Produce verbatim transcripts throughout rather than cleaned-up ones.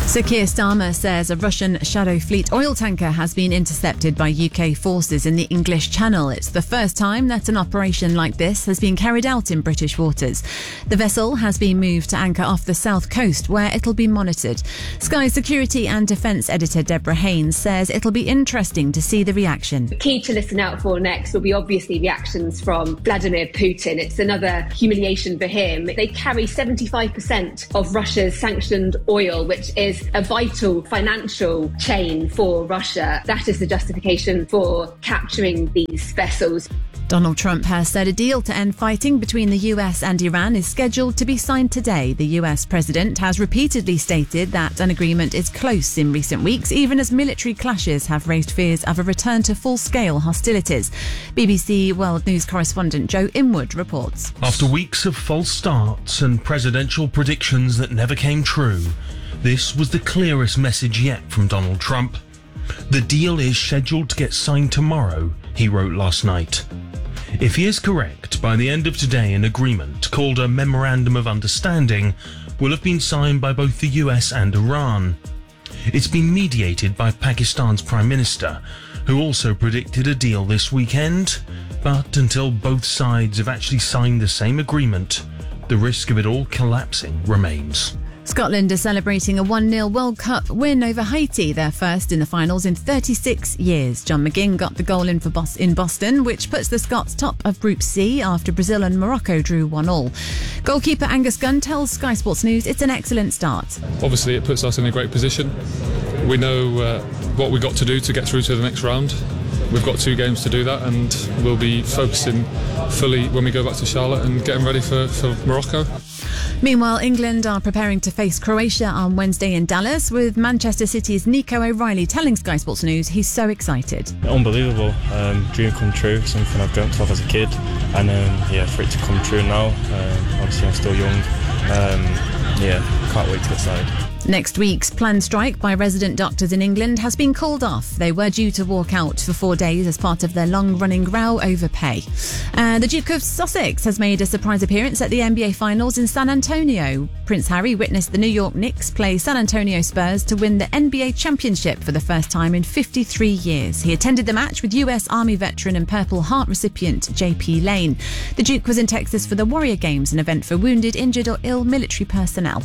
Sir Keir Starmer says a Russian Shadow Fleet oil tanker has been intercepted by U K forces in the English Channel. It's the first time that an operation like this has been carried out in British waters. The vessel has been moved to anchor off the south coast, where it'll be monitored. Sky security and defence editor Deborah Haynes says it'll be interesting to see the reaction. The key to listen out for next will be obviously reactions from Vladimir Putin. It's another humiliation for him. They carry seventy-five percent of Russia's sanctioned oil, which is a vital financial chain for Russia. That is the justification for capturing these vessels. Donald Trump has said a deal to end fighting between the U S and Iran is scheduled to be signed today. The U S president has repeatedly stated that an agreement is close in recent weeks, even as military clashes have raised fears of a return to full-scale hostilities. B B C World News correspondent Joe Inwood reports. After weeks of false starts and presidential predictions that never came true, this was the clearest message yet from Donald Trump. The deal is scheduled to get signed tomorrow, he wrote last night. If he is correct, by the end of today, an agreement called a Memorandum of Understanding will have been signed by both the U S and Iran. It's been mediated by Pakistan's Prime Minister, who also predicted a deal this weekend. But until both sides have actually signed the same agreement, the risk of it all collapsing remains. Scotland is celebrating a one nil World Cup win over Haiti, their first in the finals in thirty-six years. John McGinn got the goal in for Bos- in Boston, which puts the Scots top of Group C after Brazil and Morocco drew one all. Goalkeeper Angus Gunn tells Sky Sports News it's an excellent start. Obviously, it puts us in a great position. We know uh, what we've got to do to get through to the next round. We've got two games to do that, and we'll be focusing fully when we go back to Charlotte and getting ready for, for Morocco. Meanwhile, England are preparing to face Croatia on Wednesday in Dallas, with Manchester City's Nico O'Reilly telling Sky Sports News he's so excited. Unbelievable. Um, dream come true, something I've dreamt of as a kid, and um, yeah, for it to come true now. Um, obviously I'm still young. Um, yeah, can't wait to get started. Next week's planned strike by resident doctors in England has been called off. They were due to walk out for four days as part of their long-running row over pay. Uh, the Duke of Sussex has made a surprise appearance at the N B A Finals in San Antonio. Prince Harry witnessed the New York Knicks play San Antonio Spurs to win the N B A Championship for the first time in fifty-three years. He attended the match with U S Army veteran and Purple Heart recipient J P Lane. The Duke was in Texas for the Warrior Games, an event for wounded, injured or ill military personnel.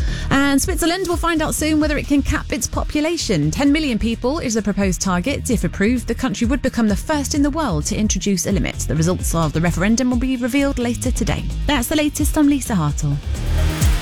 And Switzerland will find out soon whether it can cap its population. ten million people is the proposed target. If approved, the country would become the first in the world to introduce a limit. The results of the referendum will be revealed later today. That's the latest. I'm Lisa Hartle.